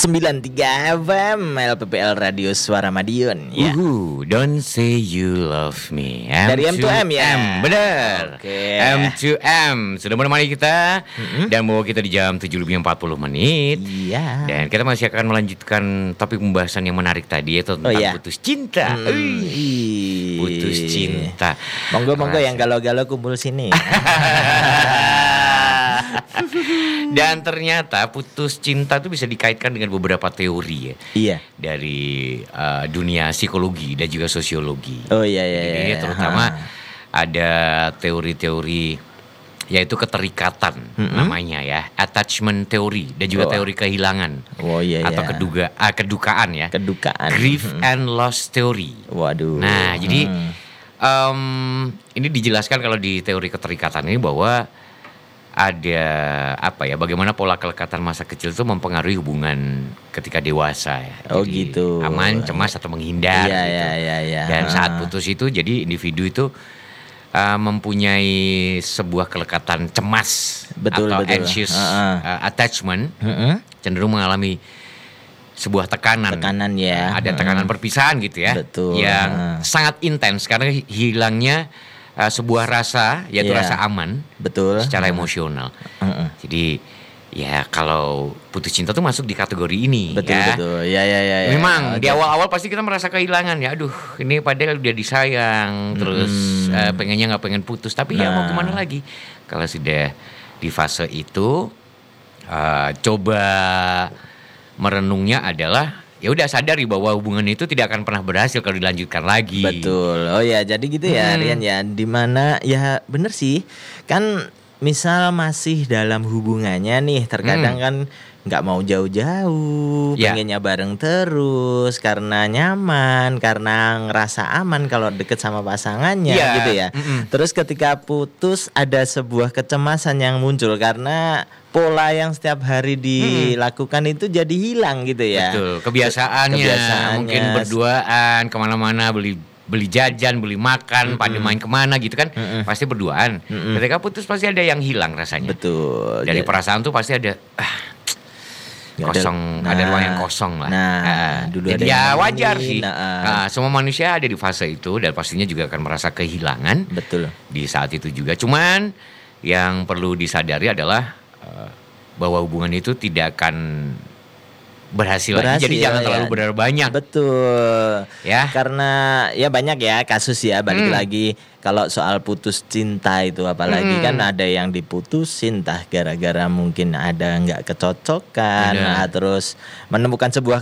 93 FM LPPL Radio Suara Madiun ya. Don't say you love me. Dari M to M ya. Benar. Oke. M to M sudah menemani kita dan bawa kita di jam 7:40 menit. Iya. Dan kita masih akan melanjutkan topik pembahasan yang menarik tadi, yaitu tentang putus cinta. Putus cinta. Monggo yang galau-galau kumpul sini. Dan ternyata putus cinta itu bisa dikaitkan dengan beberapa teori ya. Iya. Dari dunia psikologi dan juga sosiologi. Oh iya. Jadi terutama ada teori-teori yaitu keterikatan namanya ya, attachment theory dan juga teori kehilangan. Oh iya. Atau kedukaan ya. Kedukaan. Grief and loss theory. Waduh. Nah, jadi ini dijelaskan kalau di teori keterikatan ini bahwa ada bagaimana pola kelekatan masa kecil itu mempengaruhi hubungan ketika dewasa ya. Oh jadi, gitu. Aman, cemas atau menghindar gitu. Iya. Dan saat putus itu jadi individu itu mempunyai sebuah kelekatan cemas betul. anxious attachment, cenderung mengalami sebuah tekanan ya. Ada tekanan perpisahan gitu ya. Betul. Yang sangat intens karena hilangnya sebuah rasa, yaitu rasa aman, betul, secara emosional. Jadi ya kalau putus cinta tuh masuk di kategori ini. Betul. Ya. Memang di awal-awal pasti kita merasa kehilangan ya. Aduh, ini padahal udah disayang, terus pengennya nggak pengen putus, tapi ya mau kemana lagi? Kalau sudah di fase itu, coba merenungnya adalah ya udah sadari bahwa hubungan itu tidak akan pernah berhasil kalau dilanjutkan lagi. Betul. Oh ya, jadi gitu ya Rian ya. Dimana ya bener sih. Kan misal masih dalam hubungannya nih, terkadang kan nggak mau jauh-jauh, pengennya bareng terus karena nyaman, karena ngerasa aman kalau deket sama pasangannya gitu ya. Terus ketika putus ada sebuah kecemasan yang muncul karena pola yang setiap hari dilakukan itu jadi hilang gitu ya. Betul, kebiasaannya. Mungkin berduaan kemana-mana, beli jajan, beli makan, pada main kemana gitu kan, pasti berduaan. Ketika putus pasti ada yang hilang rasanya. Betul. Dari perasaan tuh pasti ada kosong, ada ruang yang kosong lah. Jadi ya wajar sih. Semua manusia ada di fase itu dan pastinya juga akan merasa kehilangan. Betul. Di saat itu juga. Cuman yang perlu disadari adalah bahwa hubungan itu tidak akan berhasil lagi. Jadi jangan terlalu benar banyak. Betul. Ya. Karena ya banyak ya kasus ya, balik lagi kalau soal putus cinta itu apalagi kan ada yang diputusin entah gara-gara mungkin ada nggak kecocokan, terus menemukan sebuah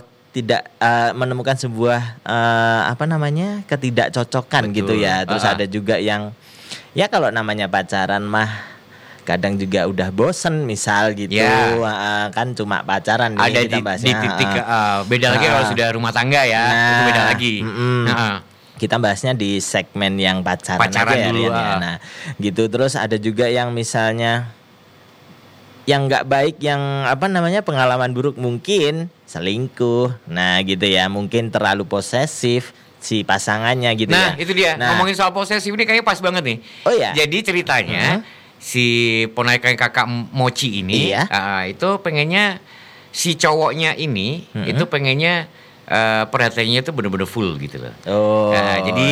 ketidakcocokan. Betul. Gitu ya. Terus ada juga yang ya kalau namanya pacaran mah kadang juga udah bosen misal gitu, kan cuma pacaran nih ada kita bahasnya. Di titik beda lagi kalau sudah rumah tangga ya, itu beda lagi. Kita bahasnya di segmen yang pacaran aja dulu, ya. Nah, gitu. Terus ada juga yang misalnya yang nggak baik, yang pengalaman buruk, mungkin selingkuh. Nah, gitu ya, mungkin terlalu posesif si pasangannya gitu ya. Nah, itu dia. Ngomongin soal posesif ini kayaknya pas banget nih. Oh ya. Jadi ceritanya si ponakan kakak Mochi ini itu pengennya si cowoknya ini itu pengennya perhatiannya itu benar-benar full gitu loh. Jadi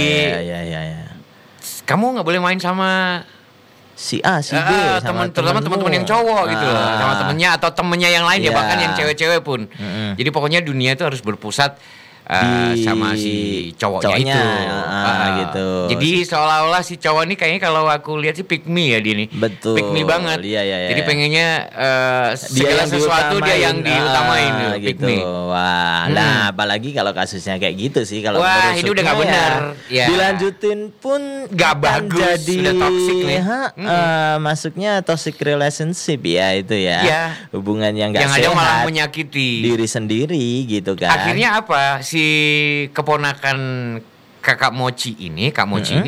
kamu nggak boleh main sama si A, si B, terutama teman-teman yang cowok gitu loh, sama temennya atau temennya yang lain ya, bahkan yang cewek-cewek pun. Jadi pokoknya dunia itu harus berpusat sama si cowoknya itu gitu. Jadi seolah-olah si cowok ini kayaknya kalau aku lihat sih pick me ya dia nih. Betul. Pick me banget. Iya. Jadi pengennya segala sesuatu dia yang diutamain pick gitu. me. Wah, nah apalagi kalau kasusnya kayak gitu sih, kalau ini udah nggak benar. Ya. Dilanjutin pun nggak bagus, jadi sudah toxic nih. Masuknya toxic relationship ya itu ya. Hubungan yang nggak sehat. Yang ada malah menyakiti diri sendiri gitu kan. Akhirnya apa? Si keponakan kakak Mochi ini, Kak Mochi ini